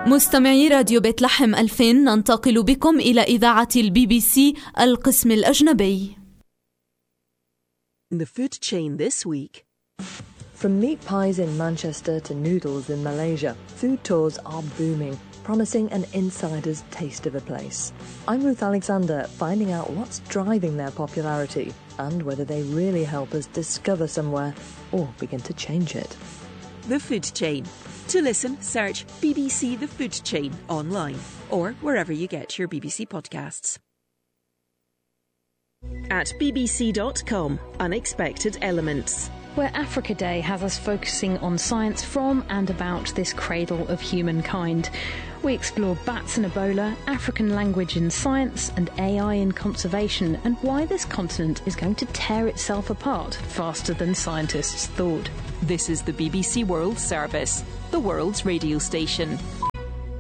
مستمعي راديو بيت لحم 2000، ننتقل بكم إلى إذاعة BBC القسم الأجنبي. The food chain this week. From meat pies in Manchester to noodles in Malaysia, food tours are booming, promising an insider's taste of a place. I'm Ruth Alexander, finding out what's driving their popularity and whether they really help us discover somewhere or begin to change it. The Food Chain. To listen, search BBC The Food Chain online or wherever you get your BBC podcasts. At bbc.com, Unexpected Elements. Where Africa Day has us focusing on science from and about this cradle of humankind. We explore bats and Ebola, African language in science and AI in conservation, and why this continent is going to tear itself apart faster than scientists thought. This is the BBC World Service, the world's radio station.